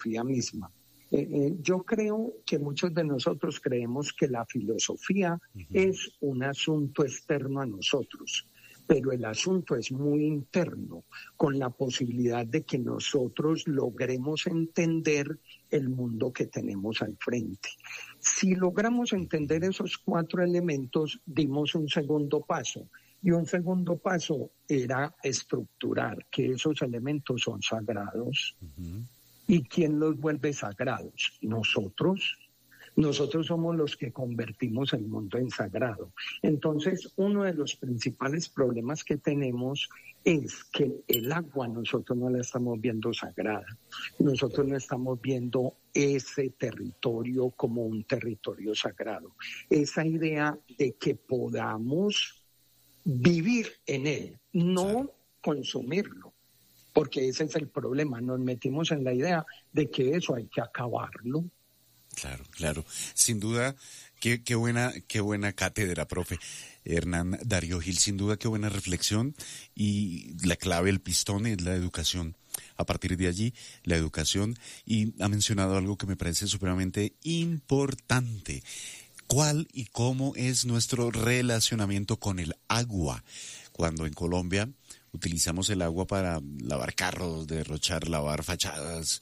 filosofía misma. Yo creo que muchos de nosotros creemos que la filosofía es un asunto externo a nosotros, pero el asunto es muy interno, con la posibilidad de que nosotros logremos entender el mundo que tenemos al frente. Si logramos entender esos 4 elementos, dimos un segundo paso. Y un segundo paso era estructurar que esos elementos son sagrados. ¿Y quién los vuelve sagrados? Nosotros. Nosotros somos los que convertimos el mundo en sagrado. Entonces, uno de los principales problemas que tenemos es que el agua nosotros no la estamos viendo sagrada. Nosotros no estamos viendo ese territorio como un territorio sagrado. Esa idea de que podamos vivir en él, no consumirlo. Porque ese es el problema, nos metimos en la idea de que eso hay que acabarlo. Claro, claro. Sin duda, qué buena cátedra, profe. Hernán Darío Gil, sin duda qué buena reflexión, y la clave, el pistón es la educación. A partir de allí, la educación, y ha mencionado algo que me parece supremamente importante. ¿Cuál y cómo es nuestro relacionamiento con el agua? Cuando en Colombia utilizamos el agua para lavar carros, derrochar, lavar fachadas,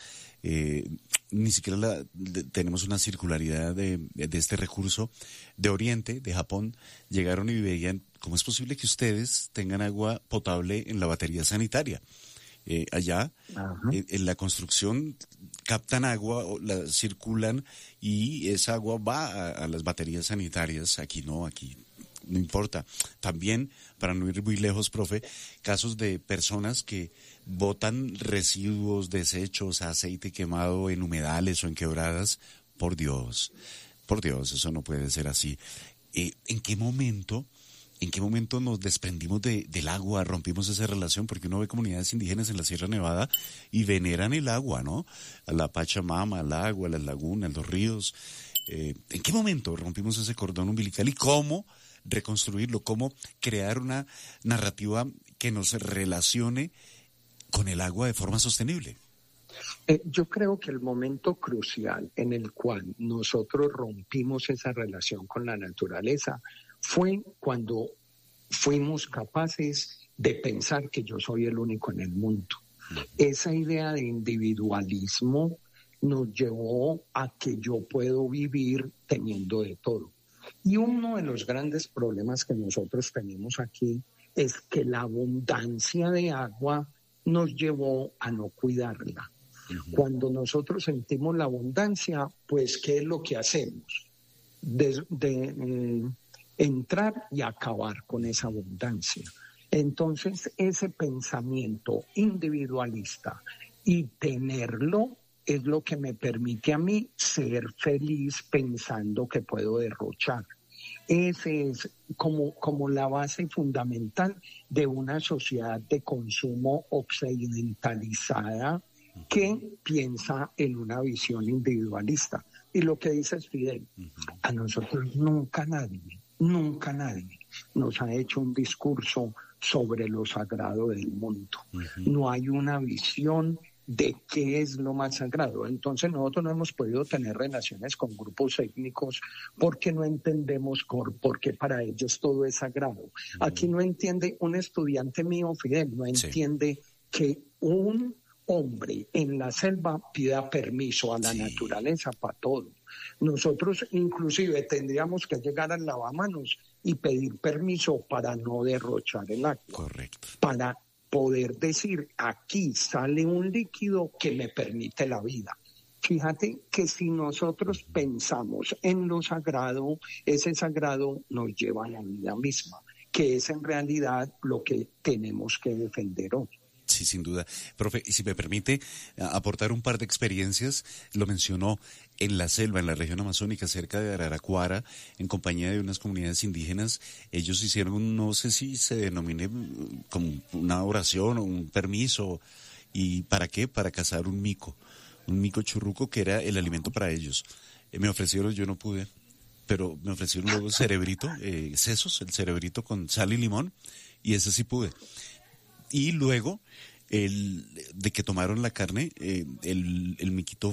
ni siquiera tenemos una circularidad de este recurso. De Oriente, de Japón, llegaron y veían cómo es posible que ustedes tengan agua potable en la batería sanitaria. Allá, en la construcción, captan agua, la circulan y esa agua va a las baterías sanitarias. Aquí no importa. También, para no ir muy lejos, profe, casos de personas que botan residuos, desechos, aceite quemado en humedales o en quebradas. Por Dios, eso no puede ser así. ¿En qué momento nos desprendimos del agua, rompimos esa relación? Porque uno ve comunidades indígenas en la Sierra Nevada y veneran el agua, ¿no? A la Pachamama, al agua, a las lagunas, los ríos. ¿En qué momento rompimos ese cordón umbilical y cómo reconstruirlo, cómo crear una narrativa que nos relacione con el agua de forma sostenible? Yo creo que el momento crucial en el cual nosotros rompimos esa relación con la naturaleza fue cuando fuimos capaces de pensar que yo soy el único en el mundo. Esa idea de individualismo nos llevó a que yo puedo vivir teniendo de todo. Y uno de los grandes problemas que nosotros tenemos aquí es que la abundancia de agua nos llevó a no cuidarla. Cuando nosotros sentimos la abundancia, pues, ¿qué es lo que hacemos? Entrar y acabar con esa abundancia. Entonces, ese pensamiento individualista y tenerlo es lo que me permite a mí ser feliz pensando que puedo derrochar. Ese es como la base fundamental de una sociedad de consumo occidentalizada que piensa en una visión individualista. Y lo que dice Fidel, a nosotros nunca nadie nos ha hecho un discurso sobre lo sagrado del mundo. No hay una visión de qué es lo más sagrado. Entonces nosotros no hemos podido tener relaciones con grupos étnicos porque no entendemos por qué para ellos todo es sagrado. Aquí no entiende un estudiante mío, Fidel, no entiende que un hombre en la selva pida permiso a la naturaleza para todo. Nosotros inclusive tendríamos que llegar al lavamanos y pedir permiso para no derrochar el agua. Correcto. Para poder decir, aquí sale un líquido que me permite la vida. Fíjate que si nosotros pensamos en lo sagrado, ese sagrado nos lleva a la vida misma, que es en realidad lo que tenemos que defender hoy. Sí, sin duda. Profe, y si me permite aportar un par de experiencias, lo mencionó en la selva, en la región amazónica, cerca de Araraquara, en compañía de unas comunidades indígenas. Ellos hicieron, no sé si se denomine como una oración o un permiso. ¿Y para qué? Para cazar un mico churruco que era el alimento para ellos. Me ofrecieron, yo no pude, pero me ofrecieron luego cerebrito, sesos, el cerebrito con sal y limón, y ese sí pude. Y luego, de que tomaron la carne, el miquito